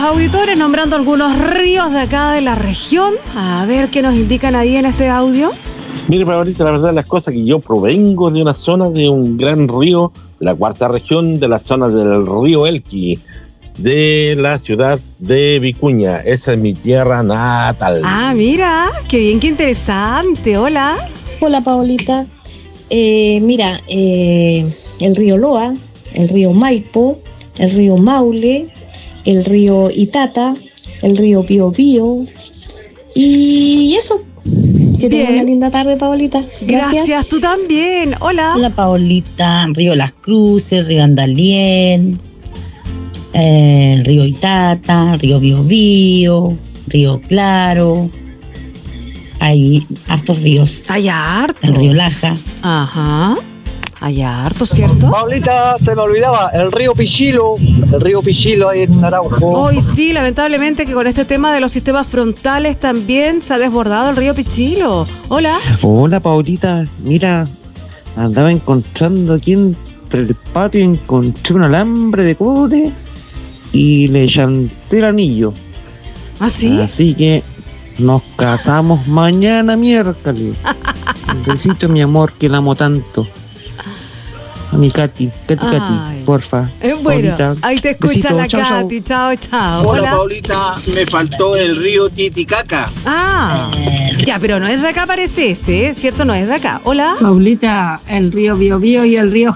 auditores nombrando algunos ríos de acá de la región. A ver qué nos indican ahí en este audio. Mire, favorita, la verdad de las cosas que yo provengo de una zona de un gran río, de la cuarta región, de la zona del río Elqui, de la ciudad de Vicuña. Esa es mi tierra natal. Ah, mira, qué bien, qué interesante. Hola. Hola, Paolita. Mira, el río Loa, el río Maipo, el río Maule, el río Itata, el río Biobío y eso. Que tenga una linda tarde, Paolita. Gracias, tú también. Hola. Hola, Paolita. Río Las Cruces, río Andalién, el río Itata, río Biobío, río Claro. Hay hartos ríos. Hay harto. El río Laja. Ajá. Hay harto, ¿cierto? Paulita, se me olvidaba, el río Pichilo ahí en Arauco. Hoy sí, lamentablemente que con este tema de los sistemas frontales también se ha desbordado el río Pichilo. Hola. Hola, Paulita. Mira, andaba encontrando aquí entre el patio, encontré un alambre de cobre y le chanté el anillo. ¿Ah, sí? Así que nos casamos mañana miércoles. Un besito, mi amor, que la amo tanto. A mi Katy, porfa. Bueno, Paulita, ahí te escucha besito, la chau, Katy. Chao. Hola, Paulita, me faltó el río Titicaca. Ah, ya, pero no es de acá, parece ese, ¿eh? ¿Cierto? No es de acá. Hola. Paulita, el río Biobío y el río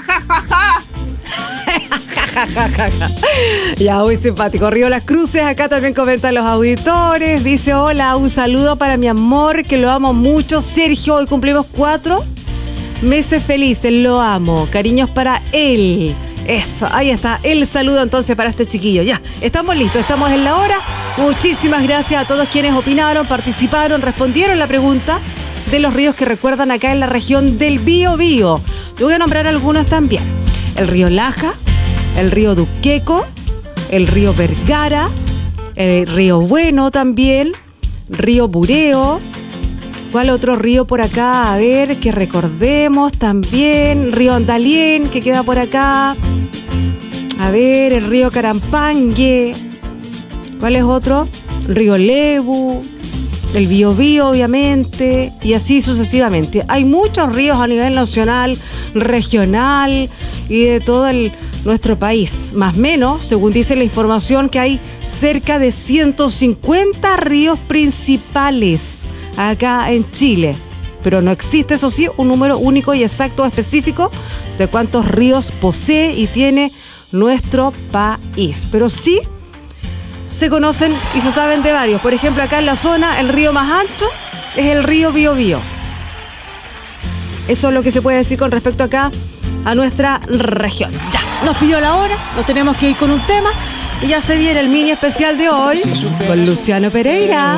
Ya, muy simpático. Río Las Cruces, acá también comentan los auditores. Dice, hola, un saludo para mi amor, que lo amo mucho. Sergio, hoy cumplimos 4 meses felices, lo amo. Cariños para él. Eso, ahí está, el saludo entonces para este chiquillo. Ya, estamos listos, estamos en la hora. Muchísimas gracias a todos quienes opinaron, participaron, respondieron la pregunta de los ríos que recuerdan acá en la región del Biobío. Yo voy a nombrar algunos también. El río Laja, el río Duqueco, el río Vergara, el río Bueno también, río Bureo. ¿Cuál otro río por acá? A ver, que recordemos también. Río Andalién, que queda por acá. A ver, el río Carampangue. ¿Cuál es otro? Río Lebu, el Biobío, obviamente, y así sucesivamente. Hay muchos ríos a nivel nacional, regional y de todo nuestro país. Más o menos, según dice la información, que hay cerca de 150 ríos principales acá en Chile, pero no existe, eso sí, un número único y exacto específico de cuántos ríos posee y tiene nuestro país, pero sí se conocen y se saben de varios. Por ejemplo, acá en la zona el río más ancho es el río Biobío. Eso es lo que se puede decir con respecto acá a nuestra región. Ya, nos pidió la hora, nos tenemos que ir con un tema y ya se viene el mini especial de hoy con Luciano Pereira.